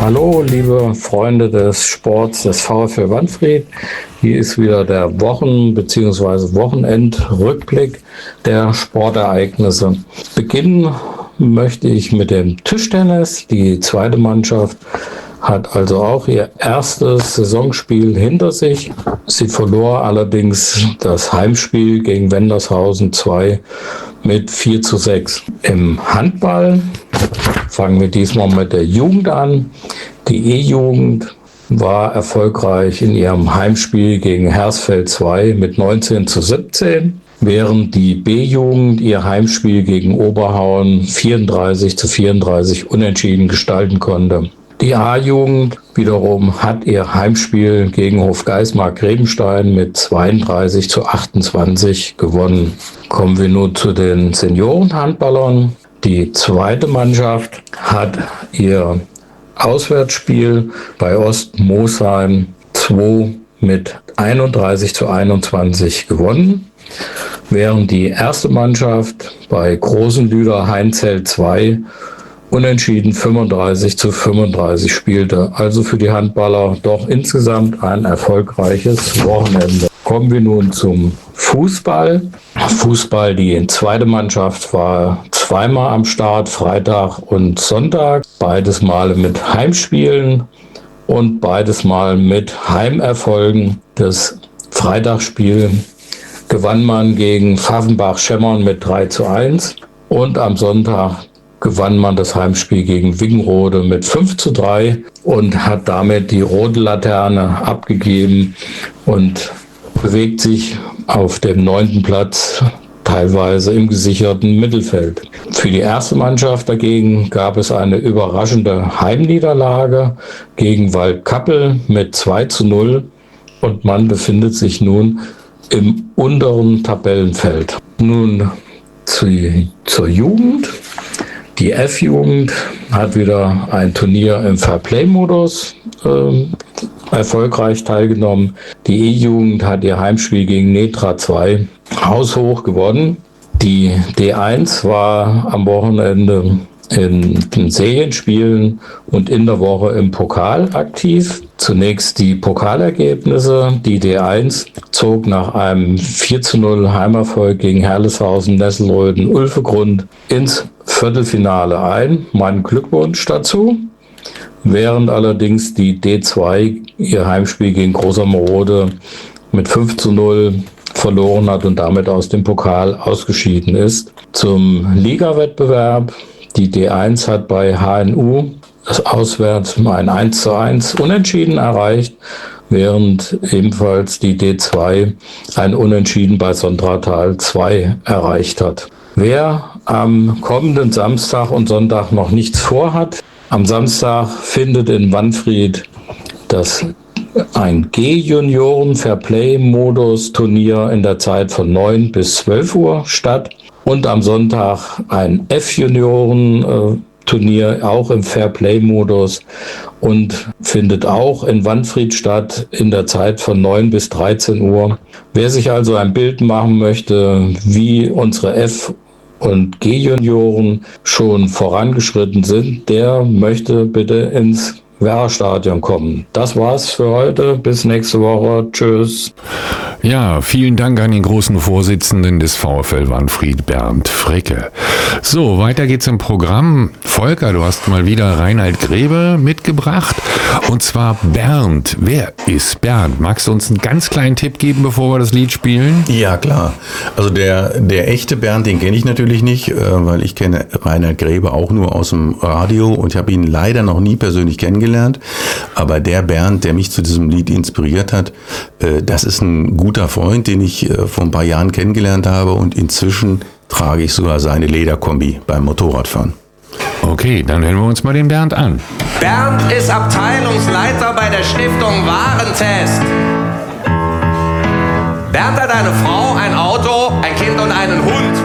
Hallo, liebe Freunde des Sports des VfL Wanfried. Hier ist wieder der bzw. Wochenendrückblick der Sportereignisse. Beginnen möchte ich mit dem Tischtennis. Die zweite Mannschaft hat also auch ihr erstes Saisonspiel hinter sich. Sie verlor allerdings das Heimspiel gegen Wendershausen 2 mit 4:6. Im Handball fangen wir diesmal mit der Jugend an. Die E-Jugend war erfolgreich in ihrem Heimspiel gegen Hersfeld 2 mit 19:17, während die B-Jugend ihr Heimspiel gegen Oberhauen 34:34 unentschieden gestalten konnte. Die A-Jugend wiederum hat ihr Heimspiel gegen Hofgeismar-Grebenstein mit 32:28 gewonnen. Kommen wir nun zu den Seniorenhandballern. Die zweite Mannschaft hat ihr Auswärtsspiel bei Ostmosheim 2 mit 31:21 gewonnen, während die erste Mannschaft bei Großenlüder Heinzell 2 unentschieden 35:35 spielte. Also für die Handballer doch insgesamt ein erfolgreiches Wochenende. Kommen wir nun zum Fußball. Die zweite Mannschaft war zweimal am Start, Freitag und Sonntag. Beides Male mit Heimspielen und beides Mal mit Heimerfolgen. Das Freitagsspiel gewann man gegen Pfaffenbach-Schemmern mit 3:1 und am Sonntag gewann man das Heimspiel gegen Wiggenrode mit 5:3 und hat damit die rote Laterne abgegeben und bewegt sich auf dem 9. Platz, teilweise im gesicherten Mittelfeld. Für die erste Mannschaft dagegen gab es eine überraschende Heimniederlage gegen Waldkappel mit 2:0 und man befindet sich nun im unteren Tabellenfeld. Nun zur Jugend. Die F-Jugend hat wieder ein Turnier im Fairplay-Modus erfolgreich teilgenommen. Die E-Jugend hat ihr Heimspiel gegen Netra 2 haushoch gewonnen. Die D1 war am Wochenende in den Serienspielen und in der Woche im Pokal aktiv. Zunächst die Pokalergebnisse. Die D1 zog nach einem 4:0 Heimerfolg gegen Herleshausen, Nesselröden, Ulfegrund ins Viertelfinale ein. Mein Glückwunsch dazu. Während allerdings die D2 ihr Heimspiel gegen Großer Morode mit 5:0 verloren hat und damit aus dem Pokal ausgeschieden ist. Zum Ligawettbewerb. Die D1 hat bei HNU das auswärts ein 1:1 Unentschieden erreicht, während ebenfalls die D2 ein Unentschieden bei Sondratal 2 erreicht hat. Wer am kommenden Samstag und Sonntag noch nichts vorhat, am Samstag findet in Wanfried ein G-Junioren-Fairplay-Modus-Turnier in der Zeit von 9 bis 12 Uhr statt und am Sonntag ein F-Junioren-Turnier auch im Fairplay-Modus und findet auch in Wanfried statt in der Zeit von 9 bis 13 Uhr. Wer sich also ein Bild machen möchte, wie unsere F- und G-Junioren schon vorangeschritten sind, der möchte bitte ins Werrastadion kommen. Das war's für heute. Bis nächste Woche. Tschüss. Ja, vielen Dank an den großen Vorsitzenden des VfL Wanfried, Bernd Fricke. So, weiter geht's im Programm. Volker, du hast mal wieder Reinhard Grebe mitgebracht. Und zwar Bernd. Wer ist Bernd? Magst du uns einen ganz kleinen Tipp geben, bevor wir das Lied spielen? Ja, klar. Also der echte Bernd, den kenne ich natürlich nicht, weil ich kenne Reinhard Grebe auch nur aus dem Radio und ich habe ihn leider noch nie persönlich kennengelernt. Aber der Bernd, der mich zu diesem Lied inspiriert hat, das ist ein guter Freund, den ich vor ein paar Jahren kennengelernt habe und inzwischen trage ich sogar seine Lederkombi beim Motorradfahren. Okay, dann hören wir uns mal den Bernd an. Bernd ist Abteilungsleiter bei der Stiftung Warentest. Bernd hat eine Frau, ein Auto, ein Kind und einen Hund.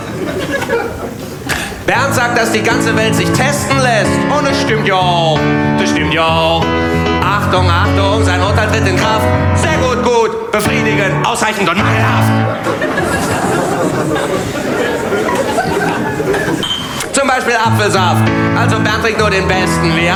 Bernd sagt, dass die ganze Welt sich testen lässt. Und es stimmt ja auch. Das stimmt ja auch. Achtung, Achtung, sein Urteil tritt in Kraft. Sehr gut, gut, befriedigend, ausreichend und mangelhaft. Zum Beispiel Apfelsaft. Also Bernd trinkt nur den besten.